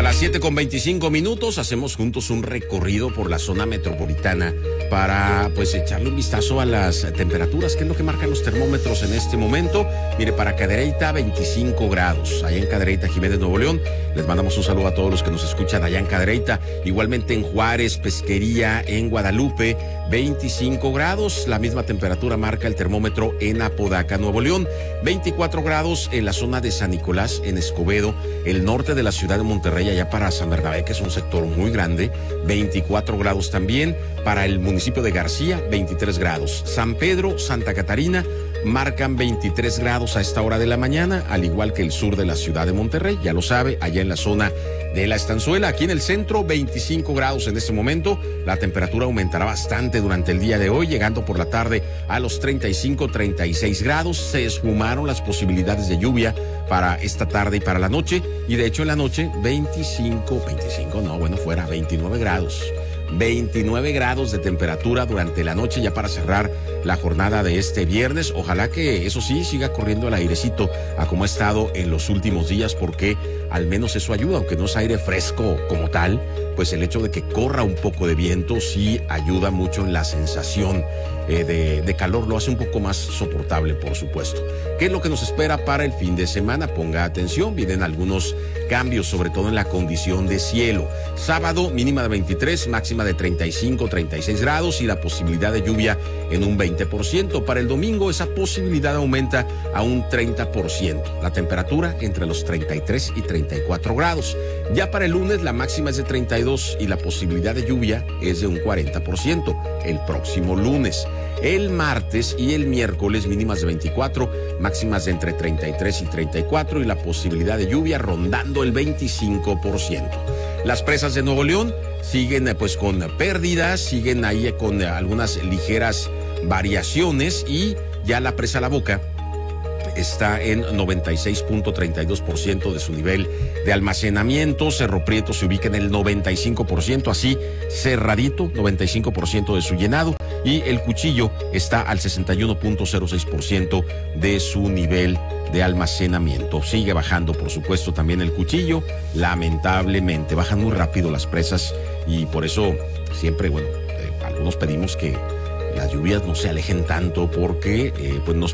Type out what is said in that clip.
las 7:25 hacemos juntos un recorrido por la zona metropolitana para pues echarle un vistazo a las temperaturas, que es lo que marcan los termómetros en este momento. Mire, para Cadereyta 25 grados, allá en Cadereyta, Jiménez, Nuevo León. Les mandamos un saludo a todos los que nos escuchan allá en Cadereyta, igualmente en Juárez, Pesquería, en Guadalupe, 25 grados, la misma temperatura marca el termómetro en Apodaca, Nuevo León, 24 grados en la zona de San Nicolás, en Escobedo, el norte de la ciudad de Monterrey, allá para San Bernabé, que es un sector muy grande, 24 grados también, para el municipio de García, 23 grados, San Pedro, Santa Catarina, marcan 23 grados a esta hora de la mañana, al igual que el sur de la ciudad de Monterrey, ya lo sabe, allá en la zona de La Estanzuela, aquí en el centro, 25 grados en este momento. La temperatura aumentará bastante durante el día de hoy, llegando por la tarde a los 35-36 grados. Se esfumaron las posibilidades de lluvia para esta tarde y para la noche, y de hecho en la noche 29 grados. 29 grados de temperatura durante la noche, ya para cerrar la jornada de este viernes. Ojalá que eso sí siga corriendo el airecito a como ha estado en los últimos días, porque al menos eso ayuda, aunque no es aire fresco como tal, pues el hecho de que corra un poco de viento sí ayuda mucho en la sensación de calor, lo hace un poco más soportable, por supuesto. ¿Qué es lo que nos espera para el fin de semana? Ponga atención, vienen algunos cambios, sobre todo en la condición de cielo. Sábado, mínima de 23, máxima de 35-36 grados y la posibilidad de lluvia en un 20%. Para el domingo, esa posibilidad aumenta a un 30%. La temperatura entre los 33 y 34 grados. Ya para el lunes, la máxima es de 32 y la posibilidad de lluvia es de un 40%. El próximo lunes. El martes y el miércoles, mínimas de 24, máximas de entre 33 y 34 y la posibilidad de lluvia rondando el 25%. Las presas de Nuevo León siguen pues con pérdidas, siguen ahí con algunas ligeras variaciones, y ya la presa La Boca está en 96.32% de su nivel de almacenamiento. Cerro Prieto se ubica en el 95%, así cerradito, 95% de su llenado, y el Cuchillo está al 61.06% de su nivel de almacenamiento. Sigue bajando, por supuesto, también el Cuchillo. Lamentablemente bajan muy rápido las presas, y por eso siempre, algunos pedimos que las lluvias no se alejen tanto, porque pues nos